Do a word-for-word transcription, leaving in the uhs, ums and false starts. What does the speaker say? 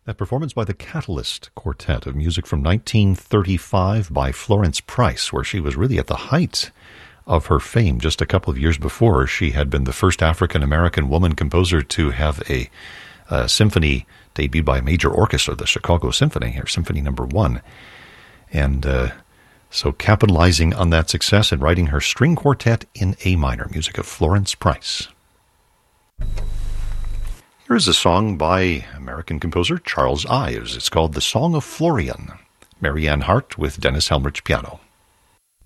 That performance by the Catalyst Quartet of music from nineteen thirty-five by Florence Price, where she was really at the height of her fame. Just a couple of years before, she had been the first African-American woman composer to have a, a symphony debuted by a major orchestra, the Chicago Symphony, or Symphony Number One. And uh, so capitalizing on that success and writing her string quartet in A minor, music of Florence Price. Here is a song by American composer Charles Ives. It's called The Song of Florian. Marianne Hart with Dennis Helmrich piano.